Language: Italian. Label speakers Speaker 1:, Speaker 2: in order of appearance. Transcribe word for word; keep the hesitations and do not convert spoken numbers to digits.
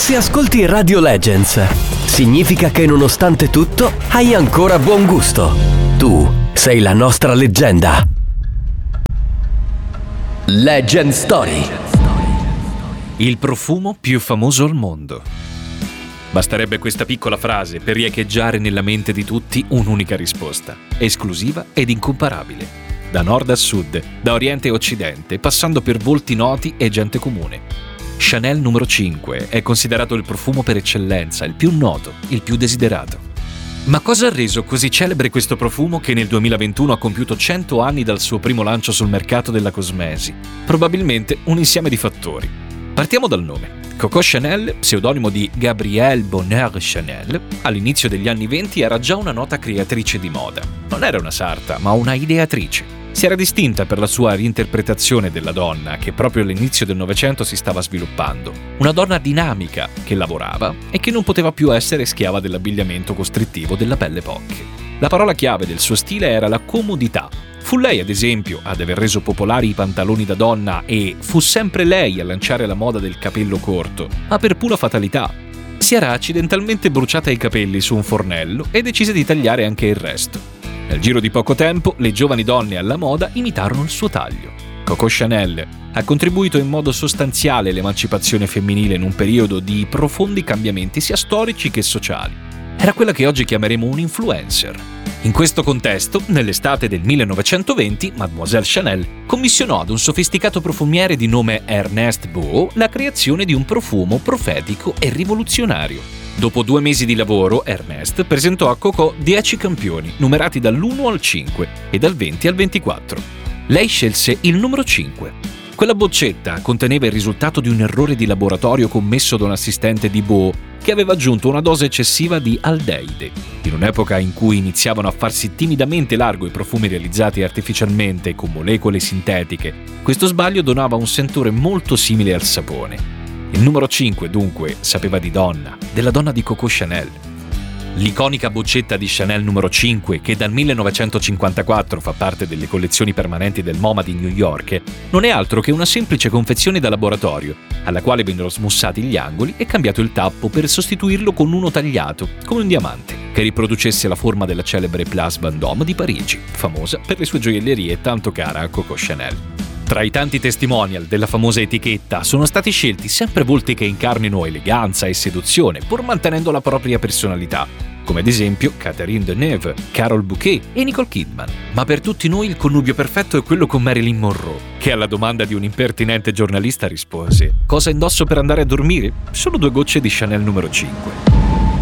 Speaker 1: Se ascolti Radio Legends, significa che nonostante tutto hai ancora buon gusto. Tu sei la nostra leggenda. Legend Story.
Speaker 2: Il profumo più famoso al mondo. Basterebbe questa piccola frase per riecheggiare nella mente di tutti un'unica risposta, esclusiva ed incomparabile. Da nord a sud, da oriente a occidente, passando per volti noti e gente comune. Chanel numero cinque è considerato il profumo per eccellenza, il più noto, il più desiderato. Ma cosa ha reso così celebre questo profumo che nel duemilaventuno ha compiuto cento anni dal suo primo lancio sul mercato della cosmesi? Probabilmente un insieme di fattori. Partiamo dal nome. Coco Chanel, pseudonimo di Gabrielle Bonheur Chanel, all'inizio degli anni venti era già una nota creatrice di moda. Non era una sarta, ma una ideatrice. Si era distinta per la sua reinterpretazione della donna che proprio all'inizio del Novecento si stava sviluppando. Una donna dinamica che lavorava e che non poteva più essere schiava dell'abbigliamento costrittivo della Belle Époque. La parola chiave del suo stile era la comodità. Fu lei, ad esempio, ad aver reso popolari i pantaloni da donna e fu sempre lei a lanciare la moda del capello corto, ma per pura fatalità. Si era accidentalmente bruciata i capelli su un fornello e decise di tagliare anche il resto. Nel giro di poco tempo, le giovani donne alla moda imitarono il suo taglio. Coco Chanel ha contribuito in modo sostanziale all'emancipazione femminile in un periodo di profondi cambiamenti sia storici che sociali. Era quella che oggi chiameremo un influencer. In questo contesto, nell'estate del millenovecentoventi, Mademoiselle Chanel commissionò ad un sofisticato profumiere di nome Ernest Beau la creazione di un profumo profetico e rivoluzionario. Dopo due mesi di lavoro, Ernest presentò a Coco dieci campioni, numerati dall'uno al cinque e dal venti al ventiquattro. Lei scelse il numero cinque. Quella boccetta conteneva il risultato di un errore di laboratorio commesso da un assistente di Beau che aveva aggiunto una dose eccessiva di aldeide. In un'epoca in cui iniziavano a farsi timidamente largo i profumi realizzati artificialmente con molecole sintetiche, questo sbaglio donava un sentore molto simile al sapone. Il numero cinque, dunque, sapeva di donna, della donna di Coco Chanel. L'iconica boccetta di Chanel numero cinque, che dal millenovecentocinquantaquattro fa parte delle collezioni permanenti del MoMA di New York, non è altro che una semplice confezione da laboratorio, alla quale vennero smussati gli angoli e cambiato il tappo per sostituirlo con uno tagliato, come un diamante, che riproducesse la forma della celebre Place Vendôme di Parigi, famosa per le sue gioiellerie tanto cara a Coco Chanel. Tra i tanti testimonial della famosa etichetta sono stati scelti sempre volti che incarnino eleganza e seduzione, pur mantenendo la propria personalità, come ad esempio Catherine Deneuve, Carol Bouquet e Nicole Kidman. Ma per tutti noi il connubio perfetto è quello con Marilyn Monroe, che alla domanda di un impertinente giornalista rispose: «Cosa indosso per andare a dormire? Sono due gocce di Chanel numero cinque».